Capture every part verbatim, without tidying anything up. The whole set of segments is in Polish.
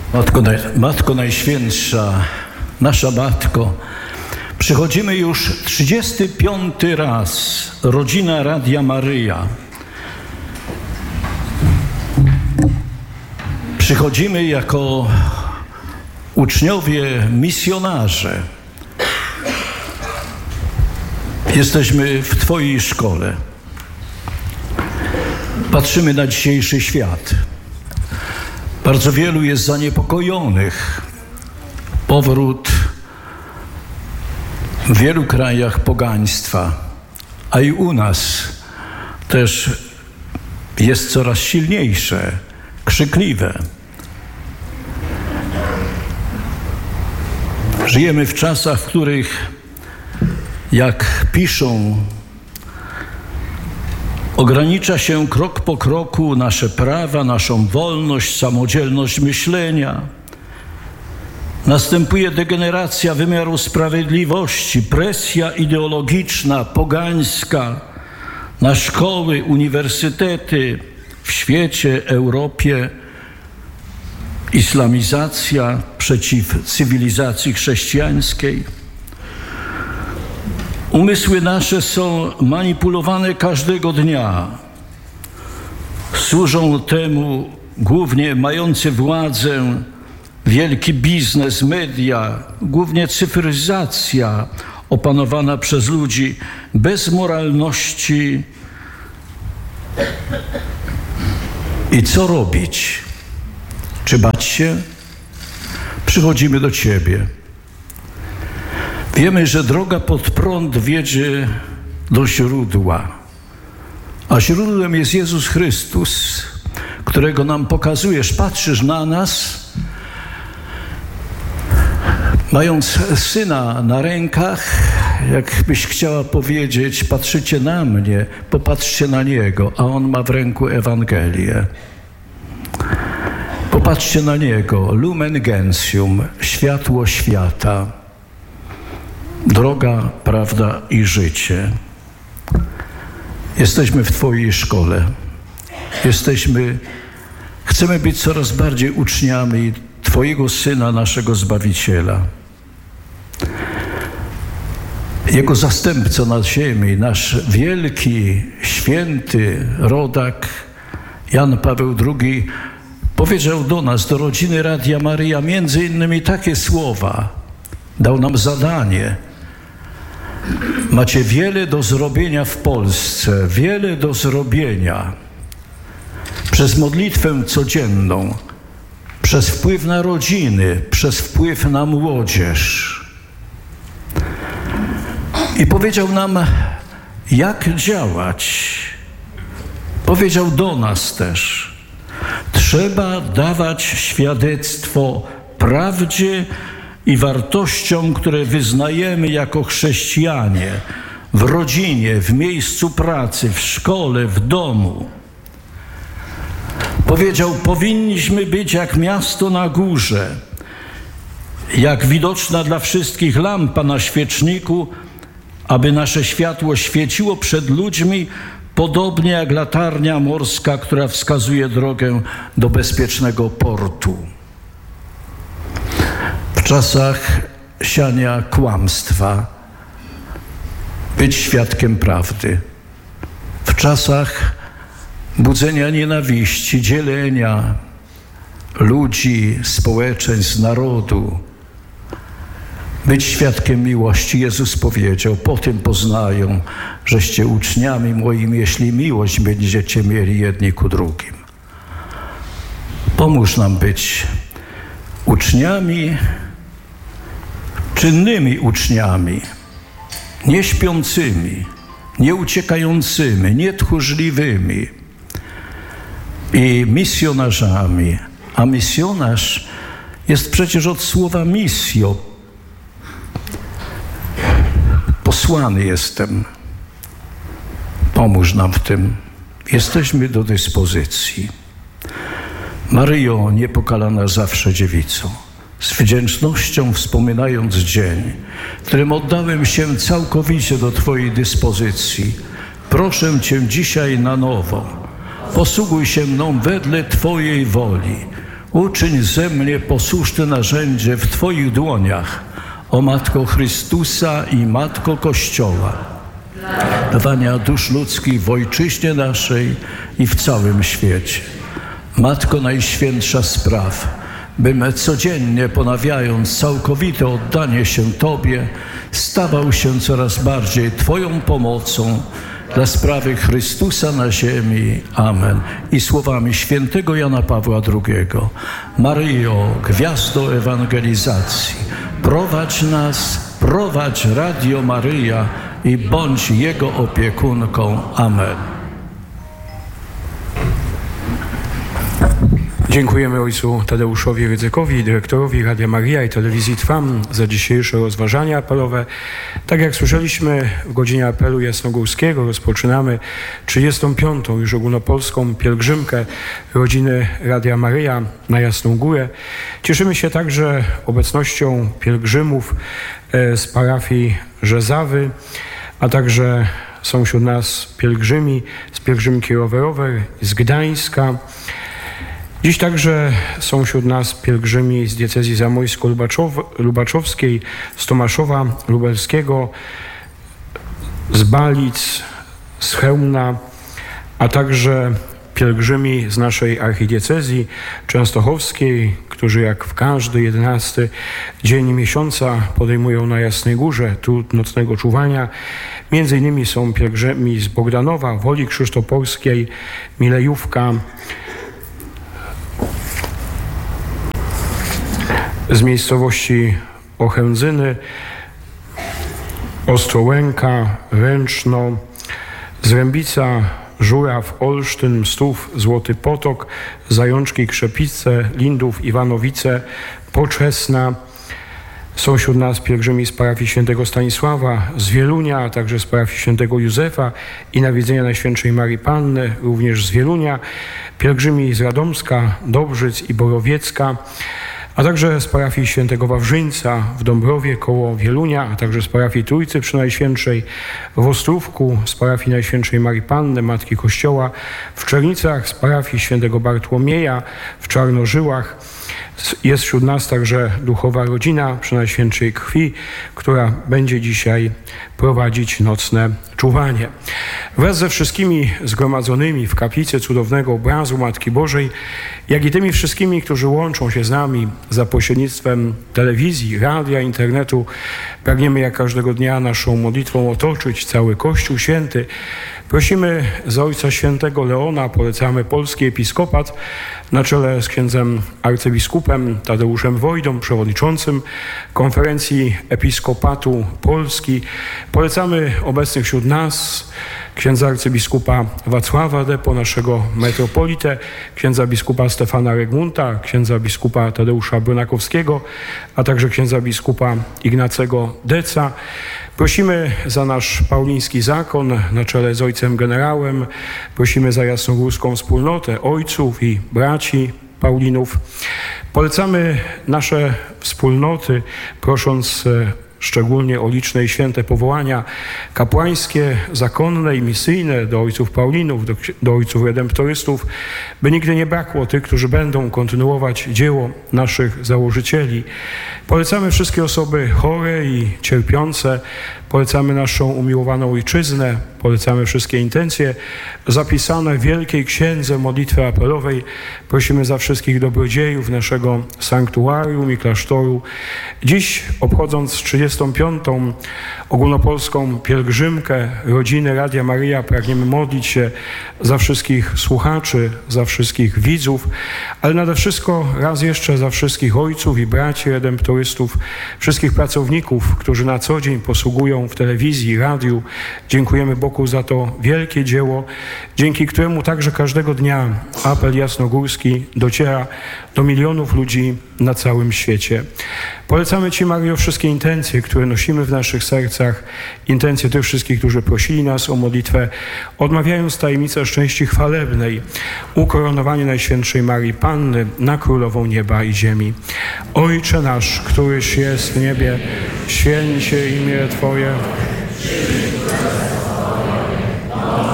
Matko, naj, Matko Najświętsza, nasza Matko, przychodzimy już trzydziesty piąty raz, rodzina Radia Maryja. Przychodzimy jako uczniowie, misjonarze. Jesteśmy w Twojej szkole. Patrzymy na dzisiejszy świat. Bardzo wielu jest zaniepokojonych. Powrót w wielu krajach pogaństwa, a i u nas też jest coraz silniejsze, krzykliwe. Żyjemy w czasach, w których, jak piszą, ogranicza się krok po kroku nasze prawa, naszą wolność, samodzielność myślenia. Następuje degeneracja wymiaru sprawiedliwości, presja ideologiczna, pogańska na szkoły, uniwersytety w świecie, Europie, islamizacja przeciw cywilizacji chrześcijańskiej. Umysły nasze są manipulowane każdego dnia. Służą temu głównie mający władzę, wielki biznes, media, głównie cyfryzacja opanowana przez ludzi bez moralności. I co robić? Czy bać się? Przychodzimy do Ciebie. Wiemy, że droga pod prąd wiedzie do źródła, a źródłem jest Jezus Chrystus, którego nam pokazujesz. Patrzysz na nas, mając Syna na rękach, jakbyś chciała powiedzieć, patrzycie na mnie, popatrzcie na Niego, a On ma w ręku Ewangelię. Popatrzcie na Niego, Lumen Gentium, światło świata, droga, prawda i życie. Jesteśmy w Twojej szkole. Jesteśmy, chcemy być coraz bardziej uczniami Twojego Syna, naszego Zbawiciela. Jego zastępca na ziemi, nasz wielki, święty rodak Jan Paweł drugi powiedział do nas, do rodziny Radia Maryja, między innymi takie słowa. Dał nam zadanie. Macie wiele do zrobienia w Polsce, wiele do zrobienia. Przez modlitwę codzienną, przez wpływ na rodziny, przez wpływ na młodzież. I powiedział nam, jak działać. Powiedział do nas też. Trzeba dawać świadectwo prawdzie i wartościom, które wyznajemy jako chrześcijanie, w rodzinie, w miejscu pracy, w szkole, w domu. Powiedział, powinniśmy być jak miasto na górze, jak widoczna dla wszystkich lampa na świeczniku, aby nasze światło świeciło przed ludźmi, podobnie jak latarnia morska, która wskazuje drogę do bezpiecznego portu. W czasach siania kłamstwa być świadkiem prawdy. W czasach budzenia nienawiści, dzielenia ludzi, społeczeństw, narodu, być świadkiem miłości. Jezus powiedział, po tym poznają, żeście uczniami moimi, jeśli miłość będziecie mieli jedni ku drugim. Pomóż nam być uczniami, czynnymi uczniami, nie śpiącymi, nie uciekającymi, nie tchórzliwymi i misjonarzami. A misjonarz jest przecież od słowa misjo. Posłany jestem. Pomóż nam w tym. Jesteśmy do dyspozycji. Maryjo, niepokalana zawsze dziewico, z wdzięcznością wspominając dzień, w którym oddałem się całkowicie do Twojej dyspozycji, proszę Cię dzisiaj na nowo, posługuj się mną wedle Twojej woli, Uczyń ze mnie posłuszne narzędzie w Twoich dłoniach, o Matko Chrystusa i Matko Kościoła, dawania dusz ludzkich w Ojczyźnie naszej i w całym świecie. Matko Najświętsza spraw, bym codziennie ponawiając całkowite oddanie się Tobie, stawał się coraz bardziej Twoją pomocą dla sprawy Chrystusa na ziemi. Amen. I słowami świętego Jana Pawła drugiego. Maryjo, gwiazdo ewangelizacji, prowadź nas, prowadź Radio Maryja i bądź Jego opiekunką. Amen. Dziękujemy ojcu Tadeuszowi Rydzykowi, dyrektorowi Radia Maryja i Telewizji Trwam za dzisiejsze rozważania apelowe. Tak jak słyszeliśmy, w godzinie apelu jasnogórskiego rozpoczynamy trzydziestą piątą już ogólnopolską pielgrzymkę rodziny Radia Maryja na Jasną Górę. Cieszymy się także obecnością pielgrzymów z parafii Rzezawy, a także są wśród nas pielgrzymi z pielgrzymki rowerowej z Gdańska. Dziś także są wśród nas pielgrzymi z diecezji zamojsko-lubaczowskiej, z Tomaszowa Lubelskiego, z Balic, z Chełmna, a także pielgrzymi z naszej archidiecezji częstochowskiej, którzy jak w każdy jedenasty dzień miesiąca podejmują na Jasnej Górze trud nocnego czuwania. Między innymi są pielgrzymi z Bogdanowa, Woli Krzysztopolskiej, Milejówka, z miejscowości Ochędzyny, Ostrołęka, Ręczno, Zrębica, Żuraw, Olsztyn, Mstów, Złoty Potok, Zajączki, Krzepice, Lindów, Iwanowice, Poczesna. Są wśród nas pielgrzymi z parafii świętego Stanisława, z Wielunia, a także z parafii świętego Józefa i Nawiedzenia Najświętszej Marii Panny, również z Wielunia. Pielgrzymi z Radomska, Dobrzyc i Borowiecka, a także z parafii świętego Wawrzyńca w Dąbrowie koło Wielunia, a także z parafii Trójcy Przynajświętszej w Ostrówku, z parafii Najświętszej Marii Panny, Matki Kościoła w Czernicach, z parafii świętego Bartłomieja w Czarnożyłach. Jest wśród nas także duchowa rodzina Przenajświętszej Krwi, która będzie dzisiaj prowadzić nocne czuwanie. Wraz ze wszystkimi zgromadzonymi w kaplicy cudownego obrazu Matki Bożej, jak i tymi wszystkimi, którzy łączą się z nami za pośrednictwem telewizji, radia, internetu, pragniemy jak każdego dnia naszą modlitwą otoczyć cały Kościół Święty. Prosimy za Ojca Świętego Leona, polecamy polski episkopat na czele z księdzem arcybiskupem Tadeuszem Wojdą, przewodniczącym Konferencji Episkopatu Polski. Polecamy obecnych wśród nas księdza arcybiskupa Wacława Depo, naszego metropolitę, księdza biskupa Stefana Regmunta, księdza biskupa Tadeusza Bronakowskiego, a także księdza biskupa Ignacego Deca. Prosimy za nasz pauliński zakon na czele z ojcem generałem. Prosimy za jasnogórską wspólnotę ojców i braci Paulinów. Polecamy nasze wspólnoty, prosząc szczególnie o liczne i święte powołania kapłańskie, zakonne i misyjne do ojców Paulinów, do, do ojców redemptorystów, by nigdy nie brakło tych, którzy będą kontynuować dzieło naszych założycieli. Polecamy wszystkie osoby chore i cierpiące, polecamy naszą umiłowaną ojczyznę, polecamy wszystkie intencje zapisane w Wielkiej Księdze Modlitwy Apelowej. Prosimy za wszystkich dobrodziejów naszego sanktuarium i klasztoru. Dziś, obchodząc trzydziestą piątą ogólnopolską pielgrzymkę rodziny Radia Maryja, pragniemy modlić się za wszystkich słuchaczy, za wszystkich widzów, ale nade wszystko raz jeszcze za wszystkich ojców i braci redemptorystów, wszystkich pracowników, którzy na co dzień posługują w telewizji, radiu. Dziękujemy Bogu za to wielkie dzieło, dzięki któremu także każdego dnia apel jasnogórski dociera do milionów ludzi na całym świecie. Polecamy Ci, Maryjo, wszystkie intencje, które nosimy w naszych sercach, intencje tych wszystkich, którzy prosili nas o modlitwę, odmawiając tajemnicę szczęści chwalebnej, ukoronowanie Najświętszej Marii Panny na Królową Nieba i Ziemi. Ojcze nasz, któryś jest w niebie, święć się imię Twoje.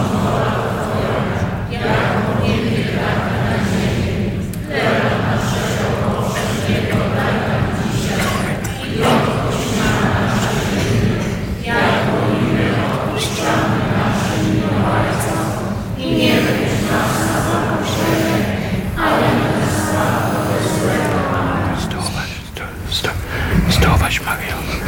Nasz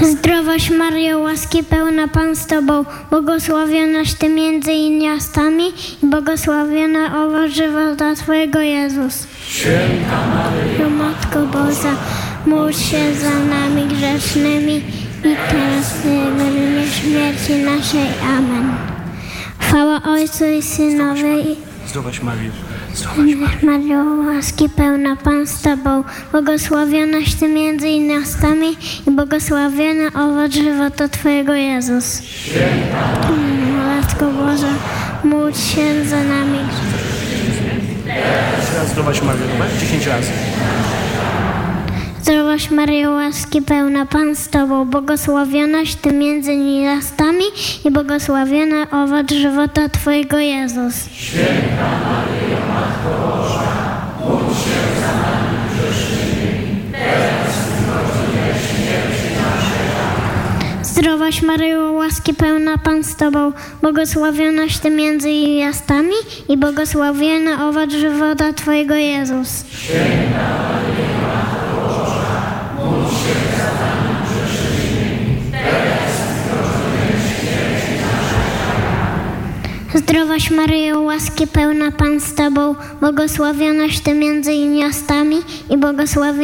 Zdrowaś Maryjo, łaski pełna Pan z Tobą, błogosławionaś Ty między niewiastami i błogosławiona owoc żywota Twojego Jezus. Święta Maryjo, Matko Boża, módl się za nami grzesznymi i teraz w godzinę śmierci naszej. Amen. Chwała Ojcu i Synowi i Zdrowaś Maryjo. Maryjo, łaski pełna Pan z Tobą, błogosławionaś Ty między niewiastami i błogosławiony owoc żywota Twojego Jezus. Święta Matko Boża, módl się za nami. Zdrowaś Maryjo, dziesięć razy. Zdrowaś Maryjo, łaski pełna Pan z Tobą, błogosławionaś Ty między niewiastami i błogosławiony owoc żywota Twojego Jezus. Święta Maryjo, Matko Boża, módl się za nami grzesznymi, teraz i w godzinę śmierci naszej. Zdrowaś Maryjo, łaski pełna Pan z Tobą, błogosławionaś Ty między niewiastami i błogosławiony owoc żywota Twojego Jezus. Święta Maryjo, Matko Boża, módl się za nami grzesznymi, teraz i w godzinę śmierci naszej. Zdrowaś Maryjo, łaski pełna Pan z Tobą, błogosławionaś Ty między niewiastami i błogosławiony